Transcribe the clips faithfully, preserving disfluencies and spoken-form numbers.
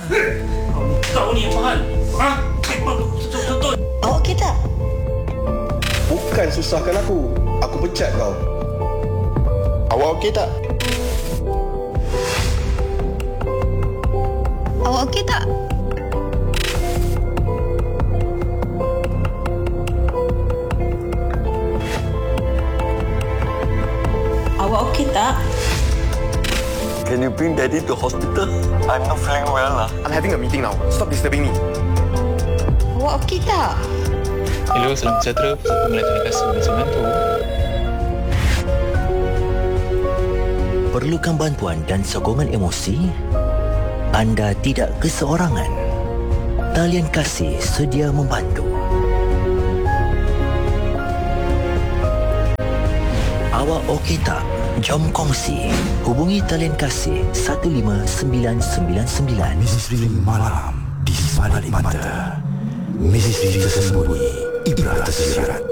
Kau ni apa hal? Ha? Betul-betul. Awak okey tak? Bukan susahkan aku. Aku pecat kau. Awak okey tak? Awak okey tak? Awak okey tak? Can you bring daddy to hospital? I'm not feeling well lah. I'm having a meeting now. Stop disturbing me. Awak okey tak? Hello, salam sejahtera. Saya Melati Kasih Bantu. Perlukan bantuan dan sokongan emosi? Anda tidak keseorangan. Talian Kasih sedia membantu. Awak okey tak? Jom kongsi. Hubungi Talian Kasih satu lima sembilan sembilan sembilan. Misteri malam di sebalik mata. Misteri tersembunyi, ibrah tersirat.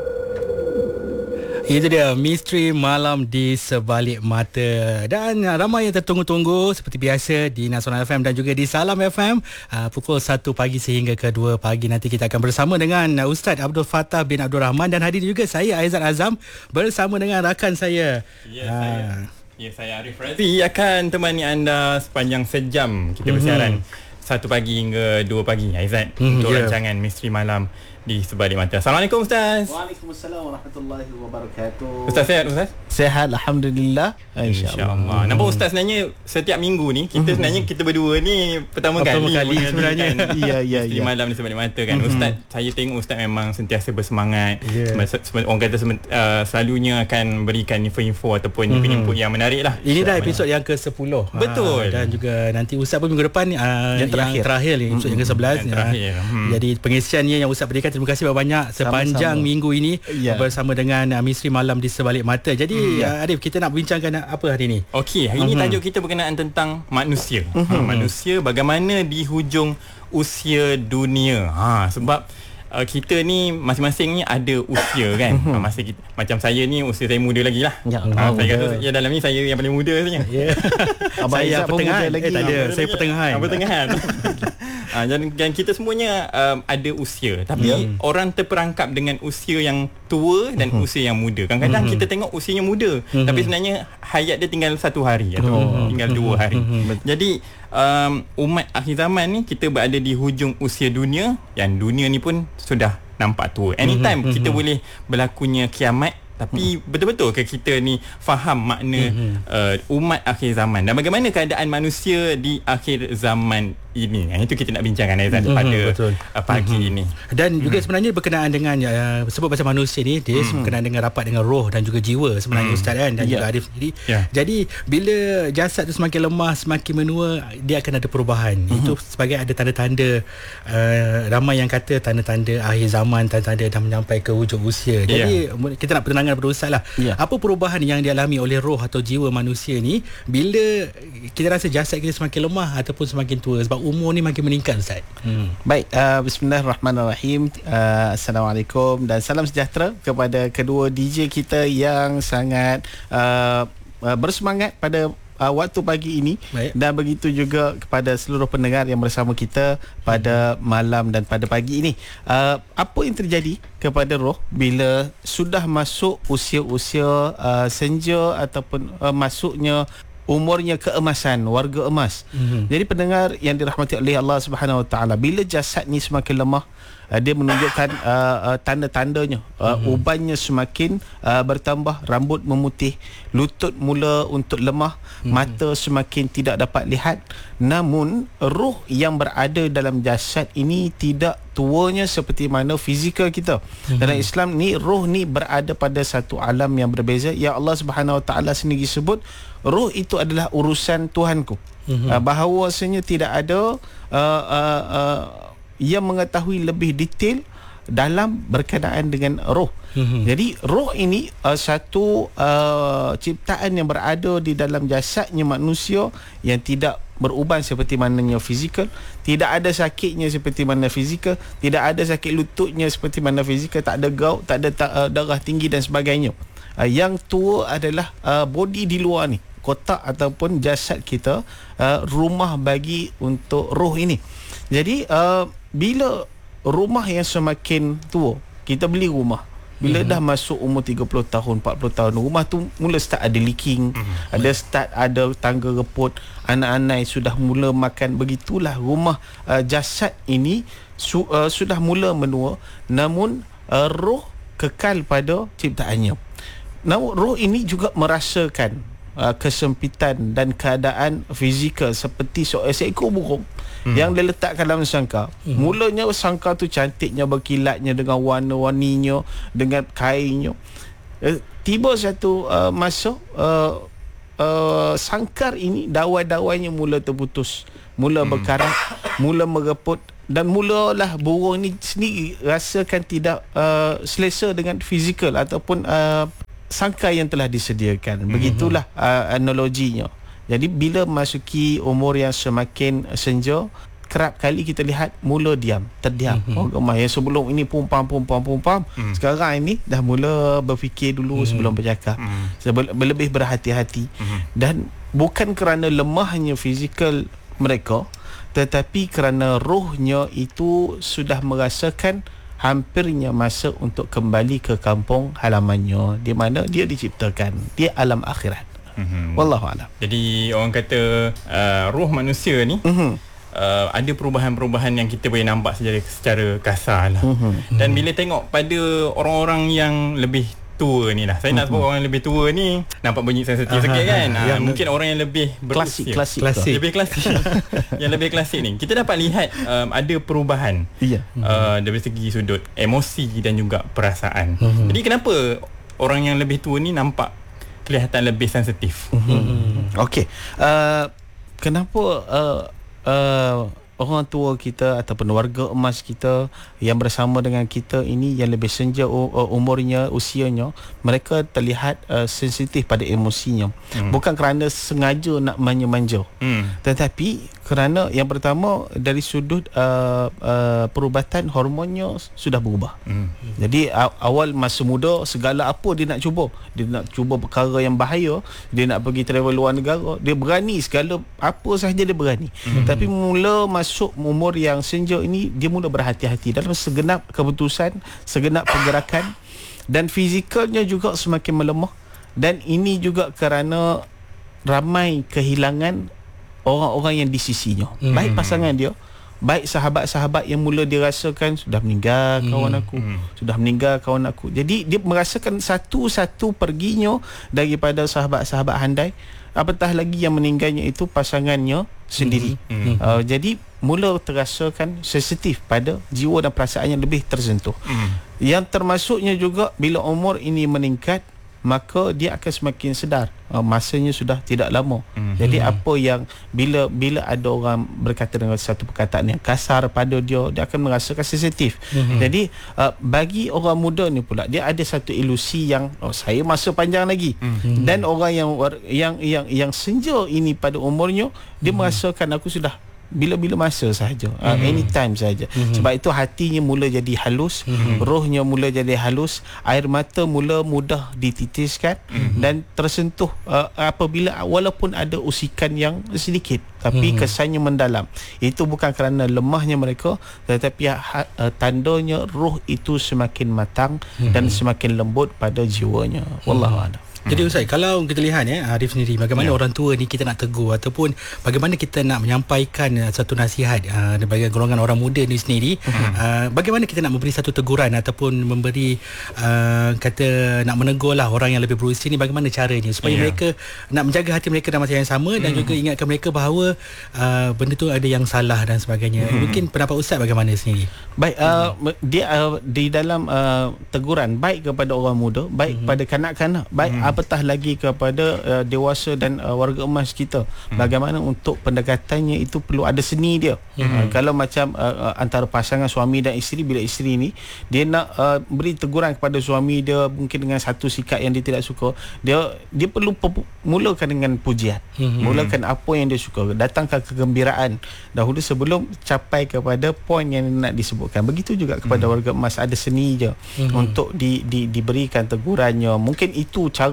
Itu dia Misteri Malam di Sebalik Mata. Dan ramai yang tertunggu-tunggu seperti biasa di Nasional F M dan juga di Salam F M uh, pukul satu pagi sehingga ke dua pagi. Nanti kita akan bersama dengan Ustaz Abdul Fattah bin Abdul Rahman dan hadir juga saya Aizat Azam bersama dengan rakan saya. Ya, uh, saya. Ya, saya Arif Razi akan temani anda sepanjang sejam kita bersiaran. Mm-hmm. Satu pagi hingga dua pagi Aizat mm, untuk yeah. rancangan Misteri Malam di Sebalik Mata. Assalamualaikum Ustaz. Waalaikumsalam warahmatullahi wabarakatuh. Ustaz sihat Ustaz? Sihat alhamdulillah. InsyaAllah. InsyaAllah. Nampak Ustaz sebenarnya setiap minggu ni kita sebenarnya kita berdua ni pertama, pertama kali, kali sebenarnya. Ya ya ya. Di Malam di Sebalik Mata kan. Mm-hmm. Ustaz, saya tengok Ustaz memang sentiasa bersemangat. Yeah. Orang kata uh, selalunya akan berikan info-info ataupun mm-hmm. input yang menarik lah. Ini dah episod yang ke sepuluh. Betul. Ha, dan juga nanti Ustaz pun minggu depan uh, yang terakhir, yang terakhir ni episod mm-hmm. yang ke sebelas. Yang terakhir. Uh, hmm. Jadi pengisiannya yang Ustaz berikan, terima kasih banyak sepanjang sama-sama minggu ini yeah. bersama dengan uh, Misteri Malam di Sebalik Mata. Jadi yeah. uh, Arif, kita nak bincangkan apa hari ini? Okey, hari ini uh-huh. tajuk kita berkenaan tentang manusia. Uh-huh. Ha, manusia bagaimana di hujung usia dunia. Ha, sebab uh, kita ni masing-masing ni ada usia kan. Uh-huh. Ha, masa kita, macam saya ni usia saya muda lagi lah. Ya, ha, saya kata ya, dalam ni saya yang paling muda sebenarnya. Yeah. Saya pertengahan lagi. Eh, tak ada, saya pertengahan. Ha, pertengahan. Ha, dan, dan kita semuanya um, ada usia. Tapi yeah. orang terperangkap dengan usia yang tua dan uh-huh. usia yang muda. Kadang-kadang uh-huh. kita tengok usianya muda, uh-huh. tapi sebenarnya hayat dia tinggal satu hari atau uh-huh. tinggal dua hari. Uh-huh. Jadi um, umat akhir zaman ni kita berada di hujung usia dunia, yang dunia ni pun sudah nampak tua. Anytime uh-huh. kita boleh berlakunya kiamat. Tapi hmm. betul-betul ke kita ni faham makna hmm. uh, umat akhir zaman dan bagaimana keadaan manusia di akhir zaman ini? Yang itu kita nak bincangkan Aizan hmm. pada uh, pagi hmm. ini. Dan juga hmm. sebenarnya berkenaan dengan uh, sebut pasal manusia ni, dia hmm. berkenaan dengan rapat dengan roh dan juga jiwa sebenarnya hmm. Ustaz kan, dan yeah. juga Arif sendiri. Yeah. Jadi bila jasad tu semakin lemah, semakin menua, dia akan ada perubahan. Hmm. Itu sebagai ada tanda-tanda uh, ramai yang kata tanda-tanda akhir zaman, tanda-tanda dah menyampai ke hujung usia. Jadi yeah. kita nak pertenangan pada Ustaz lah. Yeah. Apa perubahan yang dialami oleh roh atau jiwa manusia ni bila kita rasa jasad kita semakin lemah ataupun semakin tua, sebab umur ni makin meningkat Ustaz? Hmm. Baik, uh, bismillahirrahmanirrahim. Uh, Assalamualaikum dan salam sejahtera kepada kedua D J kita yang sangat uh, uh, bersemangat pada Uh, waktu pagi ini. Baik. Dan begitu juga kepada seluruh pendengar yang bersama kita pada malam dan pada pagi ini. Uh, apa yang terjadi kepada roh bila sudah masuk usia-usia uh, senja ataupun uh, masuknya umurnya keemasan, warga emas. Mm-hmm. Jadi pendengar yang dirahmati oleh Allah Subhanahu Wa Taala, bila jasad ni semakin lemah, Uh, dia menunjukkan uh, uh, tanda-tandanya uh, mm-hmm. ubannya semakin uh, bertambah, rambut memutih, lutut mula untuk lemah, mm-hmm. mata semakin tidak dapat lihat. Namun roh yang berada dalam jasad ini tidak tuanya seperti mana fizikal kita. Mm-hmm. Dalam Islam ni roh ni berada pada satu alam yang berbeza. Ya Allah Subhanahu Wa Taala sendiri sebut roh itu adalah urusan Tuhanku. Mm-hmm. Uh, bahawasanya tidak ada uh, uh, uh, yang mengetahui lebih detail dalam berkenaan dengan roh. Mm-hmm. Jadi roh ini uh, satu uh, ciptaan yang berada di dalam jasadnya manusia yang tidak beruban seperti mananya fizikal, tidak ada sakitnya seperti mana fizikal, tidak ada sakit lututnya seperti mana fizikal, tak ada gout, tak ada ta- uh, darah tinggi dan sebagainya. Uh, yang tua adalah uh, body di luar ni. kotak ataupun jasad kita uh, rumah bagi untuk roh ini. Jadi uh, bila rumah yang semakin tua, kita beli rumah, bila mm-hmm. dah masuk umur tiga puluh tahun, empat puluh tahun, rumah tu mula start ada leaking, mm-hmm. ada start ada tangga reput, anak-anak sudah mula makan. Begitulah rumah uh, jasad ini su, uh, sudah mula menua, namun uh, roh kekal pada ciptaannya. Namun roh ini juga merasakan uh, kesempitan dan keadaan fizikal seperti seekor burung hmm. yang diletakkan dalam sangkar. Hmm. Mulanya sangkar tu cantiknya, berkilatnya dengan warna-warninya, dengan kainnya. Uh, tiba satu uh, masa uh, uh, sangkar ini dawai-dawainya mula terputus, mula hmm. berkarat, mula mereput, dan mulalah burung ni sendiri rasakan tidak uh, selesa dengan fizikal ataupun uh, sangkar yang telah disediakan. Begitulah uh, analoginya. Jadi bila masuki umur yang semakin senja, kerap kali kita lihat mula diam, terdiam. Mm-hmm. Oh, gemah yang sebelum ini pumpam pumpam pumpam, mm. sekarang ini dah mula berfikir dulu mm. sebelum bercakap. Mm. Sebel- lebih berhati-hati. Mm. Dan bukan kerana lemahnya fizikal mereka, tetapi kerana rohnya itu sudah merasakan hampirnya masa untuk kembali ke kampung halamannya, di mana dia diciptakan, di alam akhirat. Mm-hmm. Wallahualam. Jadi orang kata uh, roh manusia ni mm-hmm. uh, ada perubahan-perubahan yang kita boleh nampak secara, secara kasar lah. Mm-hmm. Dan bila tengok pada orang-orang yang lebih tua ni lah, saya nak sebut orang yang lebih tua ni nampak bunyi sensitif sikit kan. Ha, mungkin orang yang lebih klasik, berusia, klasik, klasik. lebih klasik yang lebih klasik ni, kita dapat lihat um, ada perubahan yeah. uh, dari segi sudut emosi dan juga perasaan. Mm-hmm. Jadi kenapa orang yang lebih tua ni nampak kelihatan lebih sensitif? Mm-hmm. Okey, uh, kenapa uh, uh, orang tua kita ataupun warga emas kita yang bersama dengan kita ini yang lebih senja umurnya, usianya, mereka terlihat uh, sensitif pada emosinya. Hmm. Bukan kerana sengaja nak manja-manja. Hmm. Tetapi kerana yang pertama dari sudut uh, uh, perubatan hormonnya sudah berubah. Hmm. Jadi aw- awal masa muda segala apa dia nak cuba. Dia nak cuba perkara yang bahaya, dia nak pergi travel luar negara, dia berani segala apa sahaja dia berani. Hmm. Tapi mula masuk umur yang senja ini, dia mula berhati-hati dalam segenap keputusan, segenap pergerakan, dan fizikalnya juga semakin melemah. Dan ini juga kerana ramai kehilangan orang-orang yang di sisinya. Hmm. Baik pasangan dia, baik sahabat-sahabat yang mula dirasakan sudah meninggal kawan aku, hmm. sudah meninggal kawan aku. Jadi dia merasakan satu-satu perginya daripada sahabat-sahabat handai, apatah lagi yang meninggalnya itu pasangannya sendiri. Mm-hmm. Uh, jadi mula terasakan sensitif pada jiwa dan perasaan yang lebih tersentuh. Mm. Yang termasuknya juga bila umur ini meningkat, maka dia akan semakin sedar uh, masanya sudah tidak lama. Mm-hmm. Jadi apa yang bila bila ada orang berkata dengan satu perkataan yang kasar pada dia, dia akan merasakan sensitif. Mm-hmm. Jadi uh, bagi orang muda ni pula, dia ada satu ilusi yang oh, saya masa panjang lagi. Mm-hmm. Dan orang yang yang yang yang senja ini pada umurnya, dia mm-hmm. merasakan aku sudah bila-bila masa sahaja, mm-hmm. uh, anytime sahaja. Mm-hmm. Sebab itu hatinya mula jadi halus, mm-hmm. rohnya mula jadi halus, air mata mula mudah dititiskan, mm-hmm. dan tersentuh uh, apabila walaupun ada usikan yang sedikit, tapi mm-hmm. kesannya mendalam. Itu bukan kerana lemahnya mereka, tetapi ha, uh, tandanya roh itu semakin matang, mm-hmm. dan semakin lembut pada jiwanya. Wallahu a'lam. Jadi Ustaz, kalau kita lihat ya, Arif sendiri, bagaimana ya. orang tua ni kita nak tegur ataupun bagaimana kita nak menyampaikan uh, satu nasihat uh, bagi golongan orang muda ni sendiri, uh-huh. uh, bagaimana kita nak memberi satu teguran ataupun memberi uh, kata nak menegur lah orang yang lebih berusia ni, bagaimana caranya supaya yeah. mereka nak menjaga hati mereka dalam masa yang sama, dan uh-huh. juga ingatkan mereka bahawa uh, benda tu ada yang salah dan sebagainya. Uh-huh. Mungkin pendapat Ustaz bagaimana sendiri? Baik, uh, dia uh, di dalam uh, teguran baik kepada orang muda, baik uh-huh. kepada kanak-kanak, baik uh-huh. apatah lagi kepada uh, dewasa dan uh, warga emas kita, hmm. bagaimana untuk pendekatannya itu perlu ada seni dia. hmm. uh, kalau macam uh, antara pasangan suami dan isteri, bila isteri ni dia nak uh, beri teguran kepada suami dia mungkin dengan satu sikap yang dia tidak suka, dia dia perlu pe- mulakan dengan pujian, hmm. mulakan apa yang dia suka, datangkan kegembiraan dahulu sebelum capai kepada poin yang nak disebutkan. Begitu juga kepada hmm. warga emas, ada seni je hmm. untuk di, di, diberikan tegurannya. Mungkin itu cara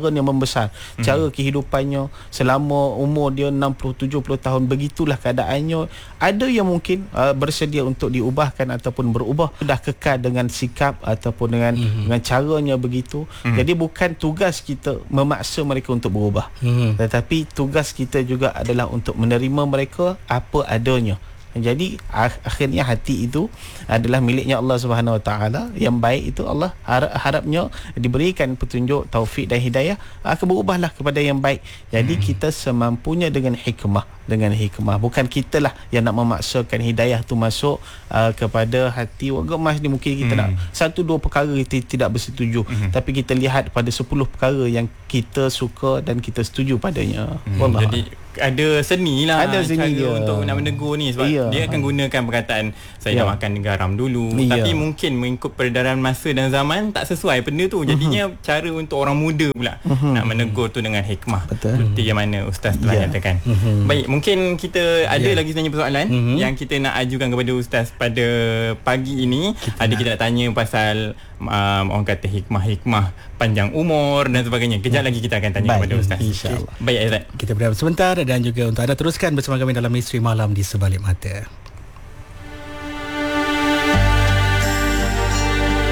caranya membesar, hmm. cara kehidupannya selama umur dia enam puluh tujuh puluh tahun, begitulah keadaannya. Ada yang mungkin uh, bersedia untuk diubahkan ataupun berubah, dah kekal dengan sikap ataupun dengan hmm. dengan caranya begitu. Hmm. Jadi bukan tugas kita memaksa mereka untuk berubah, hmm. tetapi tugas kita juga adalah untuk menerima mereka apa adanya. Jadi akhirnya hati itu adalah miliknya Allah Subhanahu Wa Taala. Yang baik itu Allah harap, harapnya diberikan petunjuk, taufik dan hidayah, akan berubahlah kepada yang baik. Jadi hmm. kita semampunya dengan hikmah, dengan hikmah. Bukan kitalah yang nak memaksakan hidayah tu masuk uh, kepada hati warga emas ni. Mungkin kita hmm. nak satu dua perkara kita tidak bersetuju, hmm. tapi kita lihat pada sepuluh perkara yang kita suka dan kita setuju padanya. Hmm. Jadi ada seni lah, ada seni dia untuk nak menegur ni, sebab yeah. dia akan gunakan perkataan saya yeah. dah makan garam dulu, yeah. tapi mungkin mengikut peredaran masa dan zaman tak sesuai benda tu. Jadinya uh-huh. cara untuk orang muda pula uh-huh. nak menegur tu dengan hikmah. Betul. Seperti yang mana Ustaz telah yeah. nyatakan. uh-huh. Baik, mungkin kita ada yeah. lagi sebenarnya persoalan uh-huh. yang kita nak ajukan kepada Ustaz pada pagi ini. Kita ada nak. Kita nak tanya pasal um, orang kata hikmah-hikmah panjang umur dan sebagainya. Kejap lagi kita akan tanya Baik, kepada Ustaz. InsyaAllah. Baik Ustaz, kita berehat sebentar dan juga untuk anda teruskan bersama kami dalam Misteri Malam di Sebalik Mata.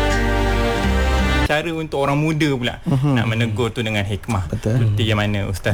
cara untuk orang muda pula uh-huh. nak menegur tu dengan hikmah. Betul. Seperti yang mana Ustaz